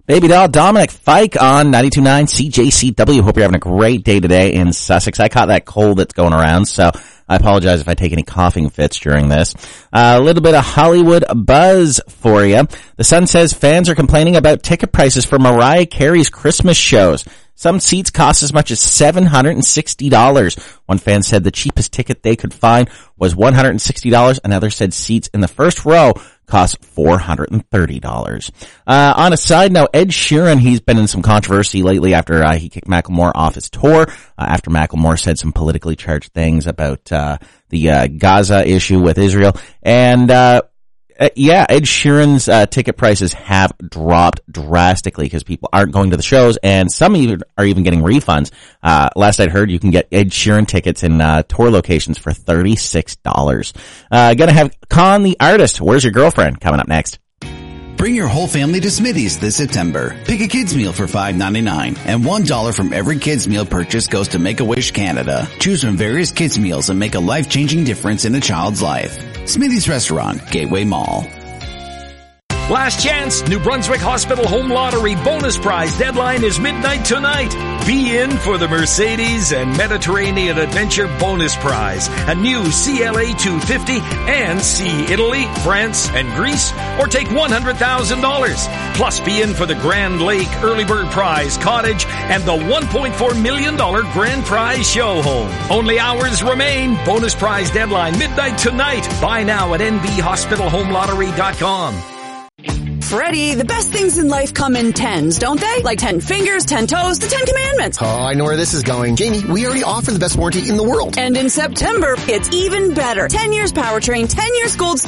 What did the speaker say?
Baby doll Dominic Fike on 92.9 CJCW. Hope you're having a great day today in Sussex. I caught that cold that's going around, so I apologize if I take any coughing fits during this. A little bit of Hollywood buzz for you. The Sun says fans are complaining about ticket prices for Mariah Carey's Christmas shows. Some seats cost as much as $760. One fan said the cheapest ticket they could find was $160. Another said seats in the first row cost $430. On a side note, Ed Sheeran, he's been in some controversy lately after he kicked Macklemore off his tour, after Macklemore said some politically charged things about the Gaza issue with Israel. And Ed Sheeran's ticket prices have dropped drastically because people aren't going to the shows, and some even are even getting refunds. Last I'd heard, you can get Ed Sheeran tickets in tour locations for $36. Gonna have Con the Artist, Where's Your Girlfriend, coming up next. Bring your whole family to Smithy's this September. Pick a kids meal for $5.99, and $1 from every kids meal purchase goes to Make-A-Wish Canada. Choose from various kids meals and make a life-changing difference in a child's life. Smithy's Restaurant, Gateway Mall. Last chance, New Brunswick Hospital Home Lottery bonus prize deadline is midnight tonight. Be in for the Mercedes and Mediterranean Adventure bonus prize, a new CLA 250, and see Italy, France, and Greece, or take $100,000. Plus be in for the Grand Lake Early Bird Prize Cottage and the $1.4 million Grand Prize Show Home. Only hours remain. Bonus prize deadline midnight tonight. Buy now at nbhospitalhomelottery.com. Freddie, the best things in life come in tens, don't they? Like 10 fingers, 10 toes, the 10 commandments. Oh, I know where this is going. Jamie, we already offer the best warranty in the world. And in September, it's even better. 10 years powertrain, 10 years gold